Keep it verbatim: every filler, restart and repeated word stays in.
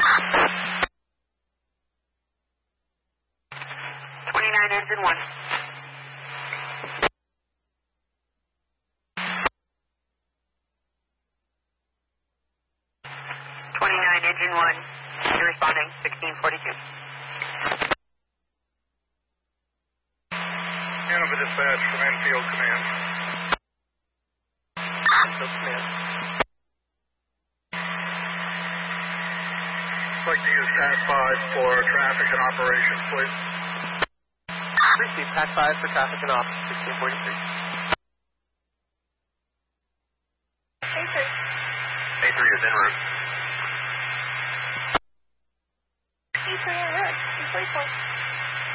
twenty-nine, engine one. twenty-nine, engine one. You're responding, sixteen forty-two. Hanover dispatch from Enfield Command. Enfield Command. I'd like to use P A T five for traffic and operations, please. Receive P A T five for traffic and ops, sixteen forty-three. A three. A three is en route. A three en route, two forty-four.